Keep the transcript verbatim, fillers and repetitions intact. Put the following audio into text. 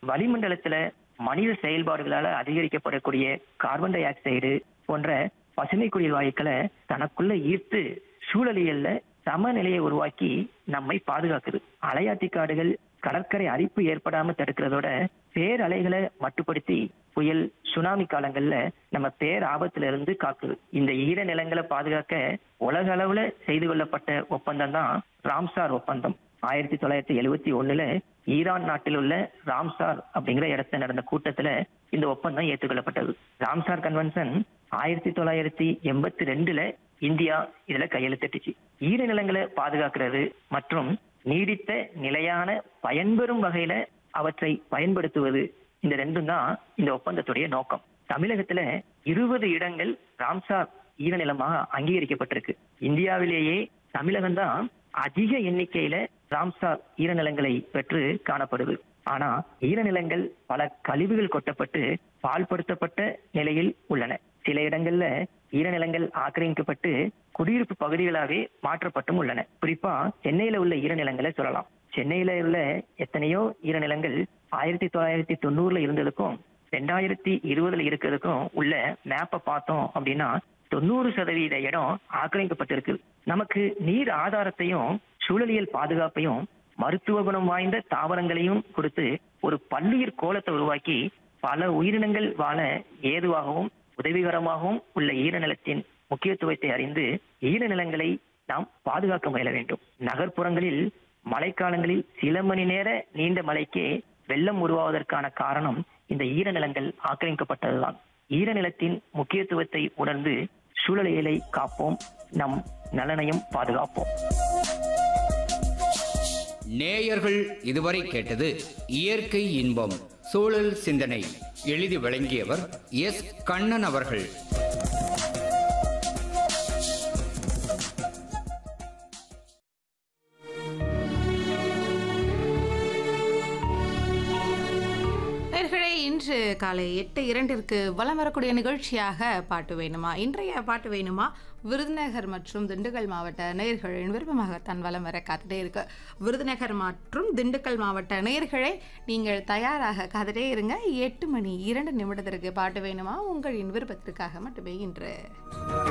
வளிமண்டலத்துல மனித செயல்பாடுகளால அதிகரிக்கப்படக்கூடிய carbon di oxide போன்ற பசுமை குடில் வாயுக்களை தனக்குள்ள ஈர்த்து சூழலியல்ல சமநிலையை உருவாக்கி நம்மை பாதுகாக்குது. அலையாத்தி காடுகள் கடற்கரை அரிப்பு ஏற்படாம தடுக்கிறதோட பேரலைகளை மட்டுப்படுத்தி புயல் சுனாமி காலங்கள்ல நம்ம பேர் ஆபத்துல இருந்து காக்குது. இந்த ஈர நிலங்களை பாதுகாக்க உலக அளவுல செய்து கொள்ளப்பட்ட ஒப்பந்தம் தான் ராம்சார் ஒப்பந்தம். ஆயிரத்தி தொள்ளாயிரத்தி எழுவத்தி ஒண்ணுல ஈரான் நாட்டில் உள்ள ராம்சார் அப்படிங்கிற இடத்துல நடந்த கூட்டத்துல இந்த ஒப்பந்தம் ஏற்றுக்கொள்ளப்பட்டது. ராம்சார் கன்வென்ஷன் ஆயிரத்தி தொள்ளாயிரத்தி எண்பத்தி ரெண்டுல இந்தியா இதுல கையெழுத்திட்டுச்சு. ஈர நிலங்களை பாதுகாக்கிறது மற்றும் நீடித்த நிலையான பயன்பெறும் வகையில அவற்றை பயன்படுத்துவது, இந்த ரெண்டும் தான் இந்த ஒப்பந்தத்துடைய நோக்கம். தமிழகத்துல இருபது இடங்கள் ராம்சார் ஈரநிலமாக அங்கீகரிக்கப்பட்டிருக்கு. இந்தியாவிலேயே தமிழகம் தான் அதிக எண்ணிக்கையில ராம்சார் ஈரநிலங்களை பெற்று காணப்படுது. ஆனா ஈரநிலங்கள் பல கழிவுகள் கொட்டப்பட்டு பால்படுத்தப்பட்ட நிலையில் உள்ளன. சில இடங்கள்ல ஈரநிலங்கள் ஆக்கிரமிக்கப்பட்டு குடியிருப்பு பகுதிகளாகவே மாற்றப்பட்டும் உள்ளன. குறிப்பா சென்னையில உள்ள ஈரநிலங்களை சொல்லலாம். சென்னையில உள்ள எத்தனையோ ஈரநிலங்கள் ஆயிரத்தி தொள்ளாயிரத்தி தொண்ணூறுல இருந்ததுக்கும் ரெண்டாயிரத்தி இருபதுல இருக்கிறதுக்கும் உள்ள மேப்பை பார்த்தோம் அப்படின்னா தொண்ணூறு சதவீத இடம் ஆக்கிரமிக்கப்பட்டிருக்கு. நமக்கு நீர் ஆதாரத்தையும் சூழலியல் பாதுகாப்பையும் மருத்துவ குணம் வாய்ந்த தாவரங்களையும் கொடுத்து ஒரு பல்லுயிர் கோலத்தை உருவாக்கி பல உயிரினங்கள் வாழ ஏதுவாகவும் உதவிகரமாகவும் உள்ள ஈரநிலத்தின் முக்கியத்துவத்தை அறிந்து ஈரநிலங்களை நாம் பாதுகாக்க முயல வேண்டும். நகர்ப்புறங்களில் மழைக்காலங்களில் சில மணி நேர நீண்ட மழைக்கே வெள்ளம் உருவாவதற்கான காரணம் இந்த ஈரநிலங்கள் ஆக்கிரமிக்கப்பட்டதுதான். ஈரநிலத்தின் முக்கியத்துவத்தை உணர்ந்து சூழலியலை காப்போம், நம் நலனையும் பாதுகாப்போம். நேயர்கள் இதுவரை கேட்டது இயற்கை இன்பம் சூழல் சிந்தனை. எழுதி வழங்கியவர் எஸ் கண்ணன் அவர்கள். இன்று காலை எட்டு இரண்டிற்கு வலம் வரக்கூடிய நிகழ்ச்சியாக பாட்டு வேணுமா. இன்றைய பாட்டு வேணுமா விருதுநகர் மற்றும் திண்டுக்கல் மாவட்ட நேயர்களின் விருப்பமாகத்தான் வலம் வர காத்துட்டே இருக்கு. விருதுநகர் மற்றும் திண்டுக்கல் மாவட்ட நேயர்களை நீங்கள் தயாராக காத்துட்டே இருங்க. எட்டு மணி இரண்டு நிமிடத்திற்கு பாட்டு வேணுமா உங்களின் விருப்பத்திற்காக மட்டுமே இன்று.